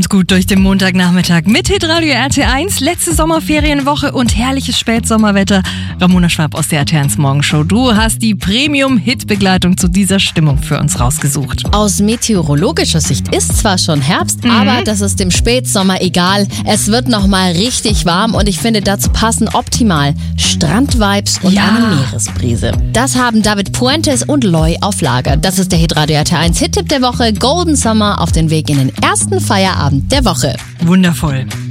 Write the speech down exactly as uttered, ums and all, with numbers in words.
uns gut durch den Montagnachmittag mit Hitradio R T eins. Letzte Sommerferienwoche und herrliches Spätsommerwetter. Ramona Schwab aus der R T eins Morgenshow. Du hast die Premium-Hit-Begleitung zu dieser Stimmung für uns rausgesucht. Aus meteorologischer Sicht ist zwar schon Herbst, Mhm. aber das ist dem Spätsommer egal. Es wird nochmal richtig warm und ich finde, dazu passen optimal Strandvibes und Ja. eine Meeresbrise. Das haben David Puentes und Loy auf Lager. Das ist der Hitradio R T eins Hit-Tipp der Woche. Golden Summer auf den Weg in den ersten Feierabend der Woche. Wundervoll.